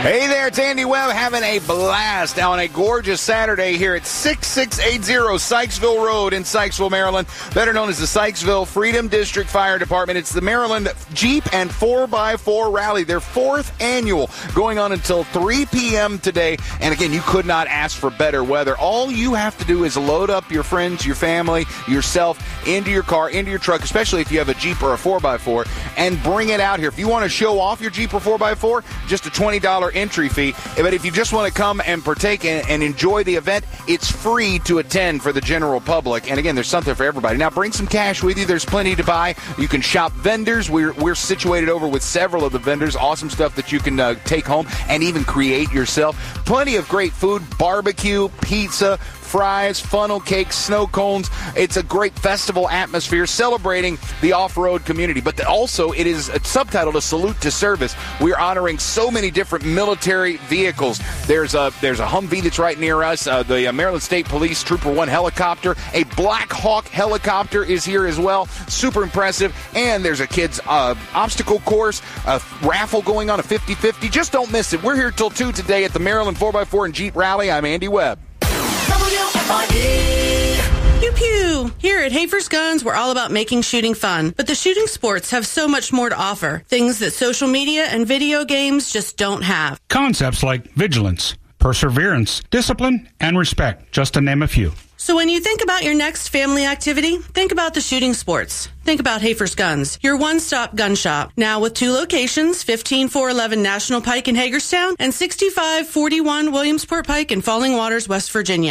Hey there, it's Andy Webb having a blast on a gorgeous Saturday here at 6680 Sykesville Road in Sykesville, Maryland, better known as the Sykesville Freedom District Fire Department. It's the Maryland Jeep and 4x4 Rally, their fourth annual, going on until 3 p.m. today. And again, you could not ask for better weather. All you have to do is load up your friends, your family, yourself into your car, into your truck, especially if you have a Jeep or a 4x4, and bring it out here. If you want to show off your Jeep or 4x4, just a $20 entry fee. But if you just want to come and partake and enjoy the event, it's free to attend for the general public. And again, there's something for everybody. Now, bring some cash with you. There's plenty to buy. You can shop vendors. We're situated over with several of the vendors. Awesome stuff that you can take home and even create yourself. Plenty of great food, barbecue, pizza, fries, funnel cakes, snow cones. It's a great festival atmosphere celebrating the off-road community. But also, it is subtitled A Salute to Service. We're honoring so many different military vehicles. There's a Humvee that's right near us, the Maryland State Police Trooper 1 helicopter. A Black Hawk helicopter is here as well. Super impressive. And there's a kid's obstacle course, a raffle going on, a 50-50. Just don't miss it. We're here till 2 today at the Maryland 4x4 and Jeep Rally. I'm Andy Webb. Pew pew! Here at Hafer's Guns, we're all about making shooting fun. But the shooting sports have so much more to offer. Things that social media and video games just don't have. Concepts like vigilance, perseverance, discipline, and respect, just to name a few. So when you think about your next family activity, think about the shooting sports. Think about Hafer's Guns, your one-stop gun shop. Now with 2 locations, 15411 National Pike in Hagerstown and 6541 Williamsport Pike in Falling Waters, West Virginia.